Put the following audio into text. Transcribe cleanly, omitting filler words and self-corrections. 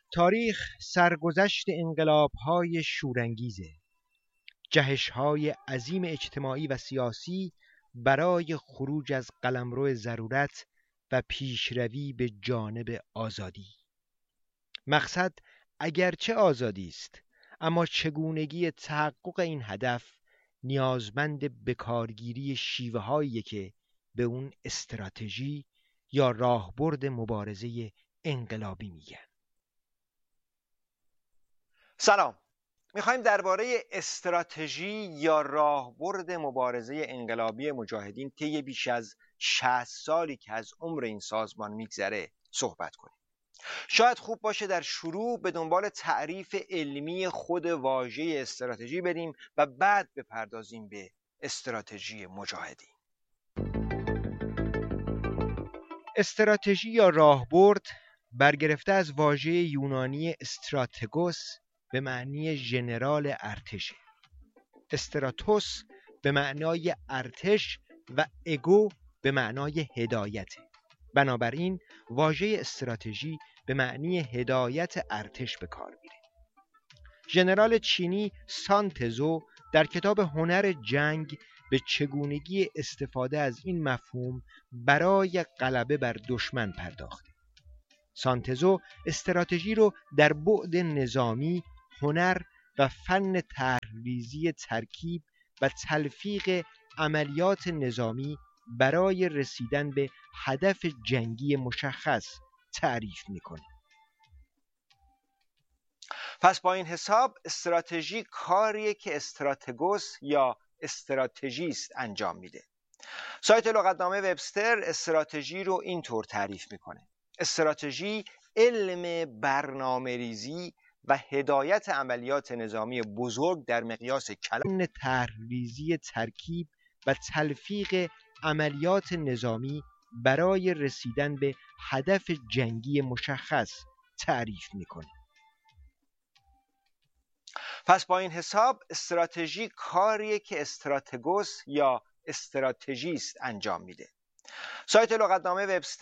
تاریخ سرگذشت انقلاب‌های شورانگیزه، جهش‌های عظیم اجتماعی و سیاسی برای خروج از قلمرو ضرورت و پیشروی به جانب آزادی. مقصد اگرچه آزادی است، اما چگونگی تحقق این هدف نیازمند بکارگیری شیوه‌هایی که به اون استراتژی یا راهبرد مبارزه انقلابی میگن. سلام. میخوایم درباره استراتژی یا راهبرد مبارزه انقلابی مجاهدین طی بیش از 60 سالی که از عمر این سازمان میگذره صحبت کنیم. شاید خوب باشه در شروع به دنبال تعریف علمی خود واژه استراتژی بریم و بعد بپردازیم به استراتژی مجاهدین. استراتژی یا راهبرد برگرفته از واژه یونانی استراتگوس به معنی ژنرال ارتش، استراتوس به معنای ارتش و اگو به معنای هدایت. بنابراین واژه استراتژی به معنی هدایت ارتش به کار میره. ژنرال چینی سان تزو در کتاب هنر جنگ به چگونگی استفاده از این مفهوم برای غلبه بر دشمن پرداخته. سان تزو استراتژی رو در بعد نظامی، هنر و فن طرح‌ریزی ترکیب و تلفیق عملیات نظامی برای رسیدن به هدف جنگی مشخص تعریف میکنه. پس با این حساب استراتژی کاریه که استراتگوس یا استراتژیست انجام میده. سایت لغتنامه وبستر استراتژی رو اینطور تعریف میکنه: استراتژی علم برنامه‌ریزی و هدایت عملیات نظامی بزرگ در مقیاس کلان، طرح‌ریزی ترکیب و تلفیق عملیات نظامی برای رسیدن به هدف جنگی مشخص تعریف میکنه. پس با این حساب استراتژی کاریه که استراتگوس یا استراتژیست انجام میده. سایت لغتنامه وبستر